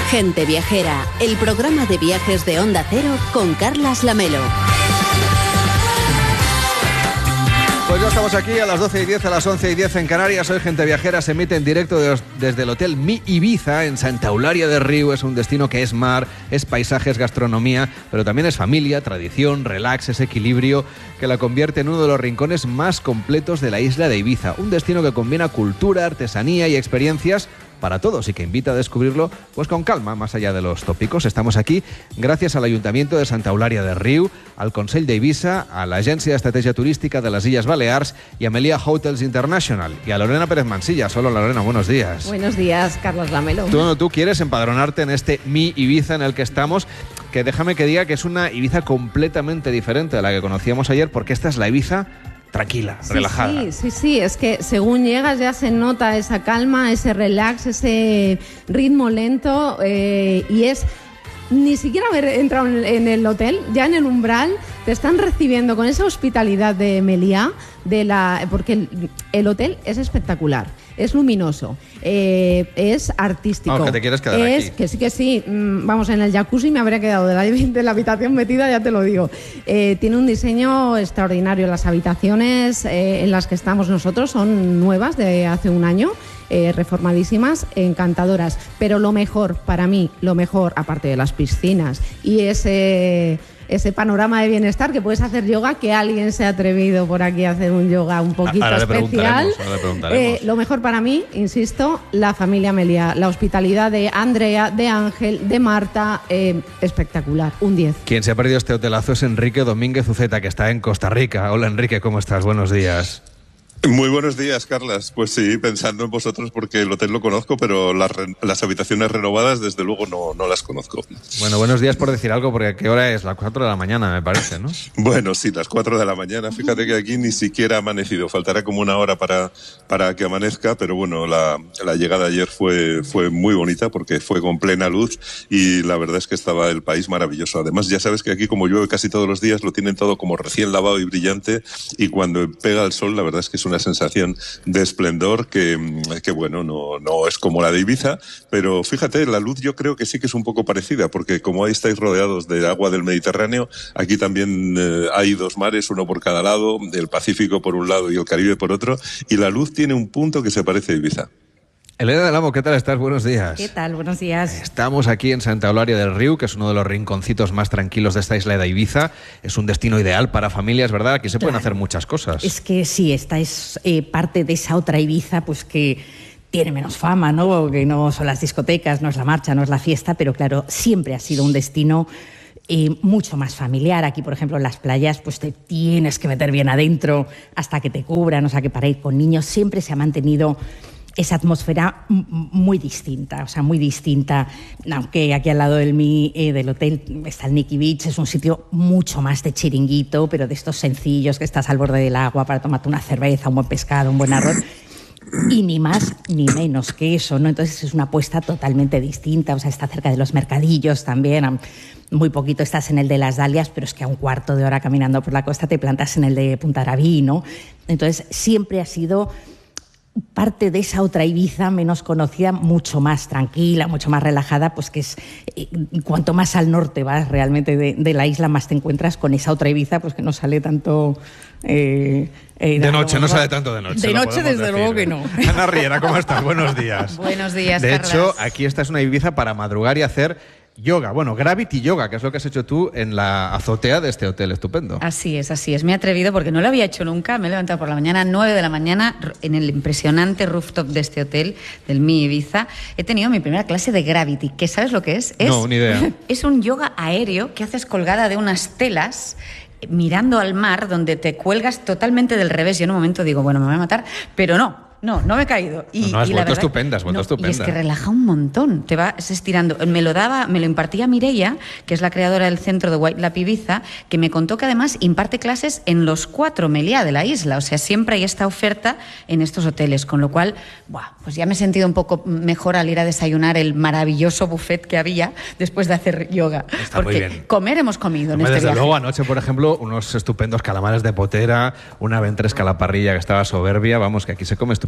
Gente Viajera, el programa de viajes de Onda Cero con Carlas Lamelo. Pues ya estamos aquí a las 12:10, a las 11:10 en Canarias. Hoy Gente Viajera se emite en directo desde el Hotel Mi Ibiza en Santa Eulàlia de Riu. Es un destino que es mar, es paisajes, gastronomía, pero también es familia, tradición, relax, ese equilibrio que la convierte en uno de los rincones más completos de la isla de Ibiza. Un destino que combina cultura, artesanía y experiencias para todos y que invita a descubrirlo pues con calma, más allá de los tópicos. Estamos aquí gracias al Ayuntamiento de Santa Eulàlia de Riu, al Consell d'Eivissa, a la Agencia de Estrategia Turística de las Illes Balears y a Meliá Hotels International y a Lorena Pérez Mansillas. Hola Lorena, buenos días. Buenos días, Carlos Lamelo. Tú quieres empadronarte en este Mi Ibiza en el que estamos, que déjame que diga que es una Ibiza completamente diferente de la que conocíamos ayer, porque esta es la Ibiza tranquila, relajada. Sí, es que según llegas ya se nota esa calma, ese relax, ese ritmo lento y es... Ni siquiera haber entrado en el hotel, ya en el umbral te están recibiendo con esa hospitalidad de Meliá, porque el hotel es espectacular, es luminoso, es artístico. No, que te quieres quedar aquí. Que sí, vamos, en el jacuzzi me habría quedado de la habitación metida, ya te lo digo. Tiene un diseño extraordinario, las habitaciones en las que estamos nosotros son nuevas de hace un año. Reformadísimas, encantadoras, pero lo mejor, para mí, aparte de las piscinas y ese panorama de bienestar, que puedes hacer yoga, que alguien se ha atrevido por aquí a hacer un yoga un poquito especial. Ahora le preguntaremos. Lo mejor para mí, insisto, la familia Meliá, la hospitalidad de Andrea, de Ángel, de Marta, espectacular, un 10. Quien se ha perdido este hotelazo es Enrique Domínguez Uceta, que está en Costa Rica. Hola Enrique, ¿cómo estás? Buenos días. Muy buenos días, Carlas. Pues sí, pensando en vosotros porque el hotel lo conozco, pero las habitaciones renovadas desde luego no las conozco. Bueno, buenos días por decir algo, porque ¿qué hora es? Las 4 de la mañana, me parece, ¿no? Bueno, sí, las 4 de la mañana. Fíjate que aquí ni siquiera ha amanecido. Faltará como una hora para que amanezca, pero bueno, la llegada ayer fue muy bonita porque fue con plena luz y la verdad es que estaba el país maravilloso. Además, ya sabes que aquí como llueve casi todos los días, lo tienen todo como recién lavado y brillante y cuando pega el sol, la verdad es que es una sensación de esplendor que bueno, no es como la de Ibiza, pero fíjate, la luz yo creo que sí que es un poco parecida, porque como ahí estáis rodeados de agua del Mediterráneo, aquí también hay dos mares, uno por cada lado, el Pacífico por un lado y el Caribe por otro, y la luz tiene un punto que se parece a Ibiza. Elena del Amo, ¿qué tal estás? Buenos días. ¿Qué tal? Buenos días. Estamos aquí en Santa Eulàlia del Riu, que es uno de los rinconcitos más tranquilos de esta isla de Ibiza. Es un destino ideal para familias, ¿verdad? Aquí se pueden hacer muchas cosas. Es que sí, esta es parte de esa otra Ibiza, pues que tiene menos fama, ¿no? Que no son las discotecas, no es la marcha, no es la fiesta, pero claro, siempre ha sido un destino mucho más familiar. Aquí, por ejemplo, en las playas, pues te tienes que meter bien adentro hasta que te cubran, o sea que para ir con niños siempre se ha mantenido esa atmósfera muy distinta, aunque aquí al lado del hotel está el Nikki Beach, es un sitio mucho más de chiringuito, pero de estos sencillos que estás al borde del agua para tomarte una cerveza, un buen pescado, un buen arroz, y ni más ni menos que eso, ¿no? Entonces es una apuesta totalmente distinta, o sea, está cerca de los mercadillos también, muy poquito estás en el de las Dalias, pero es que a un cuarto de hora caminando por la costa te plantas en el de Punta Arabí, ¿no? Entonces siempre ha sido parte de esa otra Ibiza menos conocida, mucho más tranquila, mucho más relajada, pues que es cuanto más al norte vas realmente de la isla, más te encuentras con esa otra Ibiza, pues que no sale tanto de noche, no sale tanto de noche. De noche, desde luego que no. Ana Riera, ¿cómo estás? Buenos días. Buenos días, De Carlas. hecho, aquí esta es una Ibiza para madrugar y hacer yoga. Bueno, Gravity Yoga, que es lo que has hecho tú en la azotea de este hotel estupendo. Así es. Me he atrevido porque no lo había hecho nunca. Me he levantado por la mañana, 9 de la mañana, en el impresionante rooftop de este hotel, del Mi Ibiza. He tenido mi primera clase de Gravity. ¿Qué sabes lo que es? No, ni idea. Es un yoga aéreo que haces colgada de unas telas mirando al mar, donde te cuelgas totalmente del revés. Yo en un momento digo, bueno, me voy a matar, pero no me he caído. Has vuelto estupenda, Y es que relaja un montón, te vas estirando. Me lo impartía Mireia, que es la creadora del centro de White Lap Ibiza, que me contó que además imparte clases en los 4 Meliá de la isla, o sea, siempre hay esta oferta en estos hoteles, con lo cual, pues ya me he sentido un poco mejor al ir a desayunar el maravilloso buffet que había después de hacer yoga. Está porque muy bien. Comer hemos comido en este desde viaje. luego, anoche, por ejemplo, unos estupendos calamares de potera, una ventresca a la parrilla que estaba soberbia, vamos, que aquí se come estupendo.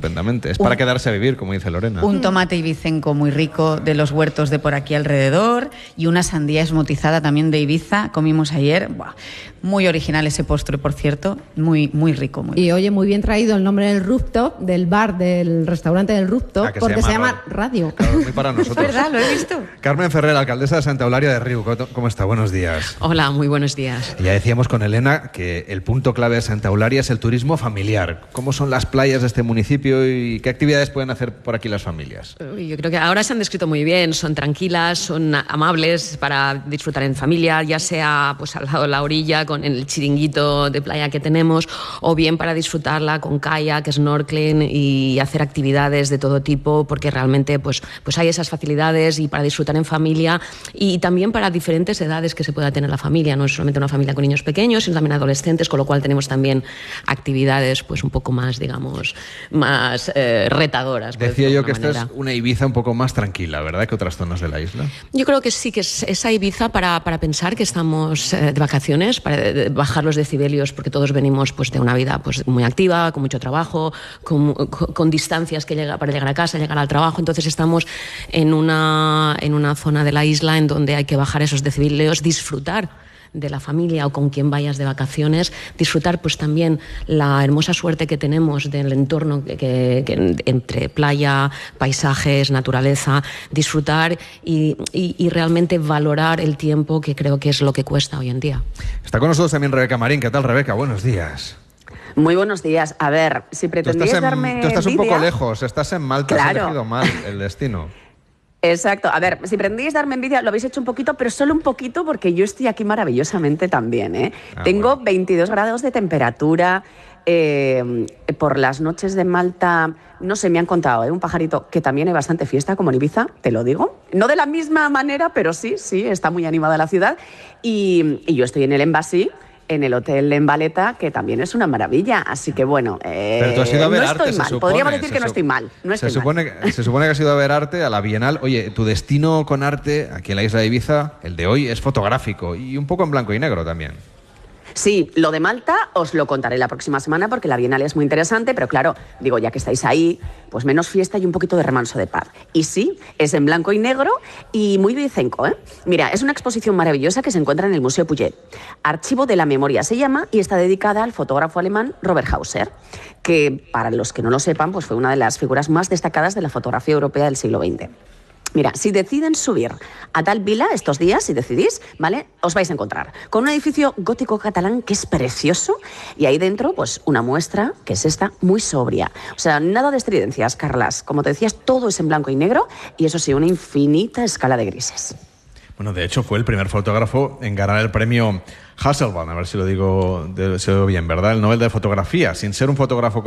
estupendamente. Es para quedarse a vivir, como dice Lorena. Un tomate ibicenco muy rico de los huertos de por aquí alrededor y una sandía esmotizada también de Ibiza. Comimos ayer. Buah, muy original ese postre, por cierto. Muy, muy rico. Muy rico. Y oye, muy bien traído el nombre del rooftop, del bar, del restaurante del rooftop, porque se llama Radio. Claro, muy para nosotros. Es verdad, lo he visto. Carmen Ferrer, alcaldesa de Santa Eulalia de Riu. ¿Cómo está? Buenos días. Hola, muy buenos días. Ya decíamos con Elena que el punto clave de Santa Eulalia es el turismo familiar. ¿Cómo son las playas de este municipio y qué actividades pueden hacer por aquí las familias? Yo creo que ahora se han descrito muy bien. Son tranquilas, son amables para disfrutar en familia, ya sea pues al lado de la orilla con el chiringuito de playa que tenemos, o bien para disfrutarla con kayak, snorkeling y hacer actividades de todo tipo, porque realmente pues hay esas facilidades y para disfrutar en familia y también para diferentes edades que se pueda tener la familia. No es solamente una familia con niños pequeños, sino también adolescentes, con lo cual tenemos también actividades pues un poco más, digamos, más retadoras. Decía yo que esta es una Ibiza un poco más tranquila, ¿verdad?, que otras zonas de la isla. Yo creo que sí, que es esa Ibiza para pensar que estamos de vacaciones, para bajar los decibelios, porque todos venimos pues de una vida pues muy activa, con mucho trabajo, con distancias para llegar a casa, llegar al trabajo. Entonces estamos en una zona de la isla en donde hay que bajar esos decibelios, disfrutar de la familia o con quien vayas de vacaciones, disfrutar pues también la hermosa suerte que tenemos del entorno que entre playa, paisajes, naturaleza, disfrutar y realmente valorar el tiempo, que creo que es lo que cuesta hoy en día. Está con nosotros también Rebeca Marín. ¿Qué tal, Rebeca? Buenos días. Muy buenos días. A ver, si pretendías darme Tú estás un envidia... poco lejos, estás en Malta, Claro. has elegido mal el destino. Exacto. A ver, si pretendíais darme envidia, lo habéis hecho un poquito, pero solo un poquito porque yo estoy aquí maravillosamente también, ¿eh? Tengo 22 grados de temperatura. Por las noches de Malta, no sé, me han contado, un pajarito que también hay bastante fiesta, como en Ibiza, te lo digo. No de la misma manera, pero sí, está muy animada la ciudad. Y yo estoy en el Embassy, en el hotel en Valeta, que también es una maravilla. Así que bueno, Pero tú has ido a ver no arte, estoy mal. Podríamos decir que no estoy mal. Se supone que has ido a ver arte a la Bienal. Oye, tu destino con arte aquí en la isla de Ibiza, el de hoy, es fotográfico y un poco en blanco y negro también. Sí, lo de Malta os lo contaré la próxima semana porque la Bienal es muy interesante, pero claro, digo, ya que estáis ahí, pues menos fiesta y un poquito de remanso de paz. Y sí, es en blanco y negro y muy ibicenco, ¿eh? Mira, es una exposición maravillosa que se encuentra en el Museo Puget. Archivo de la Memoria se llama y está dedicada al fotógrafo alemán Robert Hauser, que para los que no lo sepan, pues fue una de las figuras más destacadas de la fotografía europea del siglo XX. Mira, si deciden subir a tal vila estos días, si decidís, ¿vale?, os vais a encontrar con un edificio gótico catalán que es precioso y ahí dentro, pues una muestra, que es esta, muy sobria. O sea, nada de estridencias, Carlas. Como te decías, todo es en blanco y negro y eso sí, una infinita escala de grises. Bueno, de hecho fue el primer fotógrafo en ganar el premio Hasselblad, a ver si lo digo bien, ¿verdad? El Nobel de Fotografía, sin ser un fotógrafo